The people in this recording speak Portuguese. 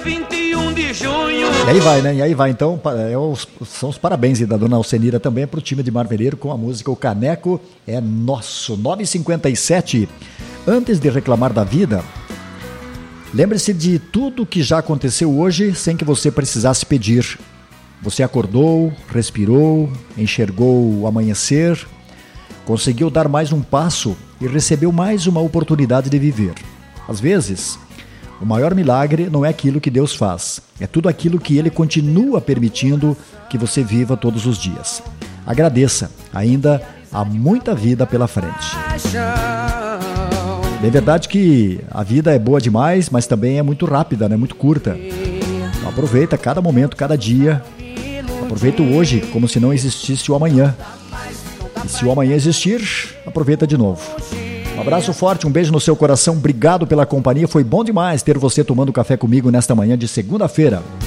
21 de junho. E aí vai, né? E aí vai, então, são os parabéns da dona Alcenira também pro time de Marmeleiro com a música O Caneco é Nosso. 9h57. Antes de reclamar da vida, lembre-se de tudo que já aconteceu hoje sem que você precisasse pedir. Você acordou, respirou, enxergou o amanhecer, conseguiu dar mais um passo e recebeu mais uma oportunidade de viver. Às vezes, o maior milagre não é aquilo que Deus faz, é tudo aquilo que Ele continua permitindo que você viva todos os dias. Agradeça, ainda há muita vida pela frente. É verdade que a vida é boa demais, mas também é muito rápida, né? Muito curta. Então aproveita cada momento, cada dia. Aproveita o hoje como se não existisse o amanhã. E se o amanhã existir, aproveita de novo. Um abraço forte, um beijo no seu coração. Obrigado pela companhia. Foi bom demais ter você tomando café comigo nesta manhã de segunda-feira.